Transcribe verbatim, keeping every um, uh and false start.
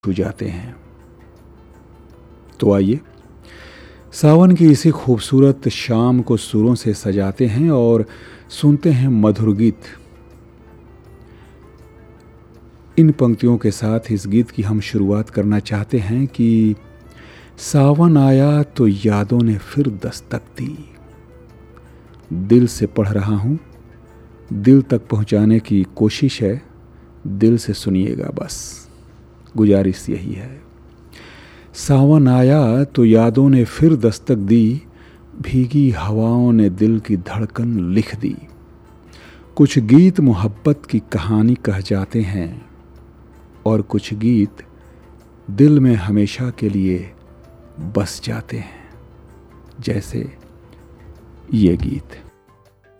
छू जाते हैं। तो आइए सावन की इसी खूबसूरत शाम को सुरों से सजाते हैं और सुनते हैं मधुर गीत। इन पंक्तियों के साथ इस गीत की हम शुरुआत करना चाहते हैं कि सावन आया तो यादों ने फिर दस्तक दी। दिल से पढ़ रहा हूँ, दिल तक पहुँचाने की कोशिश है, दिल से सुनिएगा बस, गुजारिश यही है। सावन आया तो यादों ने फिर दस्तक दी, भीगी हवाओं ने दिल की धड़कन लिख दी। कुछ गीत मोहब्बत की कहानी कह जाते हैं और कुछ गीत दिल में हमेशा के लिए बस जाते हैं, जैसे ये गीत।